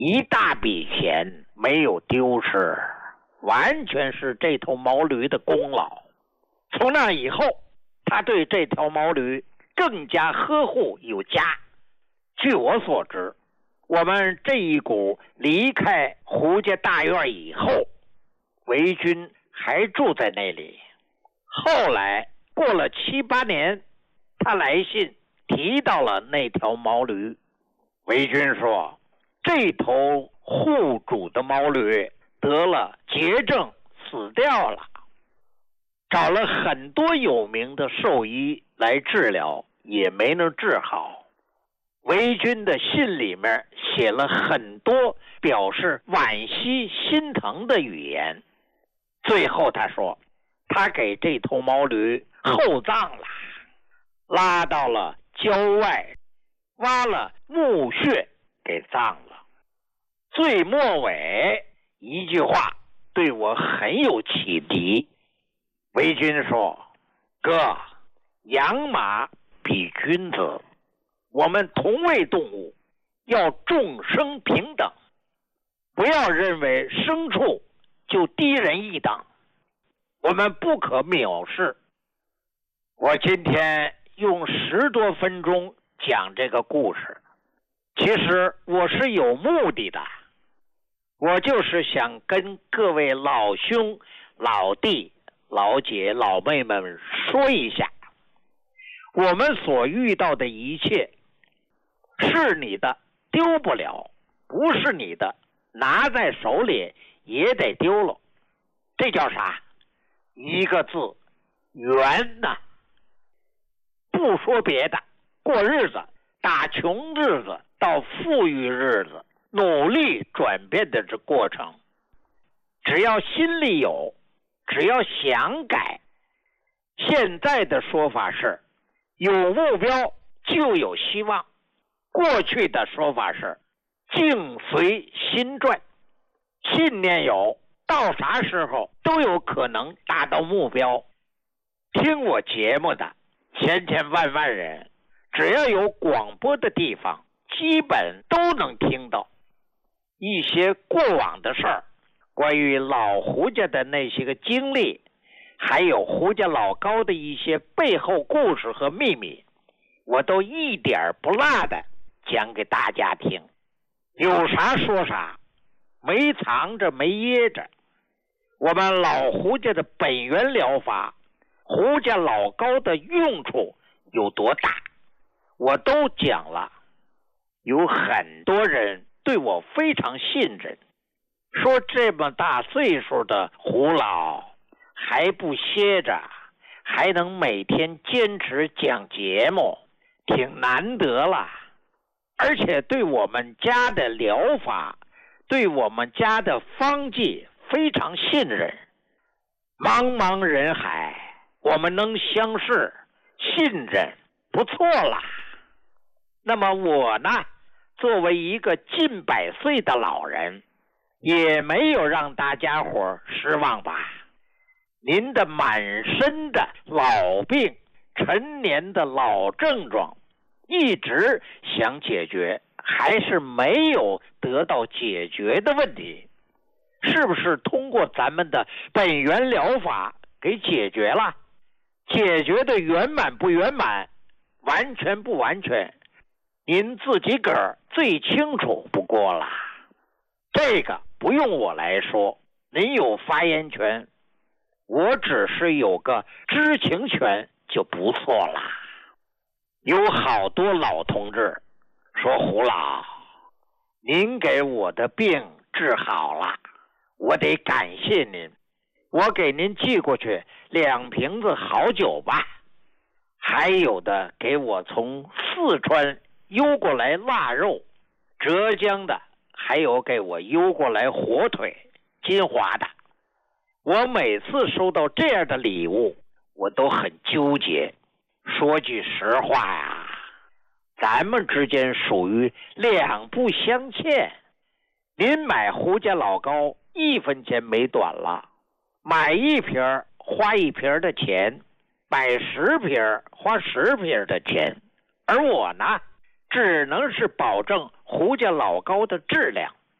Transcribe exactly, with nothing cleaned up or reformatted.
一大笔钱没有丢失，完全是这头毛驴的功劳。从那以后，他对这条毛驴更加呵护有加。据我所知，我们这一股离开胡家大院以后，韦军还住在那里。后来过了七八年，他来信提到了那条毛驴。韦军说，这头护主的毛驴得了绝症，死掉了。找了很多有名的兽医来治疗，也没能治好。韦军的信里面写了很多表示惋惜心疼的语言。最后他说，他给这头毛驴厚葬了，拉到了郊外，挖了墓穴给葬了。最末尾一句话对我很有启迪。韦军说，哥，养马比君子，我们同为动物，要众生平等，不要认为牲畜就低人一等，我们不可藐视。我今天用十多分钟讲这个故事，其实我是有目的的，我就是想跟各位老兄、老弟、老姐、老妹们说一下，我们所遇到的一切，是你的丢不了，不是你的拿在手里也得丢了。这叫啥？一个字，缘呐。不说别的，过日子，打穷日子到富裕日子，努力转变的这过程，只要心里有，只要想改。现在的说法是，有目标就有希望。过去的说法是，境随心转。信念有，到啥时候都有可能达到目标。听我节目的千千万万人，只要有广播的地方，基本都能听到一些过往的事儿，关于老胡家的那些个经历，还有胡家老高的一些背后故事和秘密，我都一点不落的讲给大家听。有啥说啥，没藏着没掖着。我们老胡家的本源疗法，胡家老高的用处有多大，我都讲了。有很多人对我非常信任，说这么大岁数的胡老还不歇着，还能每天坚持讲节目，挺难得了。而且对我们家的疗法，对我们家的方剂非常信任。茫茫人海，我们能相识信任，不错了。那么我呢，作为一个近百岁的老人，也没有让大家伙失望吧。您的满身的老病，陈年的老症状，一直想解决，还是没有得到解决的问题，是不是通过咱们的本源疗法给解决了？解决的圆满不圆满，完全不完全，您自己个儿最清楚不过了。这个不用我来说，您有发言权，我只是有个知情权就不错了。有好多老同志说，胡老，您给我的病治好了，我得感谢您，我给您寄过去两瓶子好酒吧。还有的给我从四川邮过来腊肉，浙江的还有给我邮过来火腿，金华的。我每次收到这样的礼物，我都很纠结。说句实话呀，咱们之间属于两不相欠。您买胡家老高一分钱没短了，买一瓶花一瓶的钱，买十瓶花十瓶的钱。而我呢，只能是保证胡家老高的质量，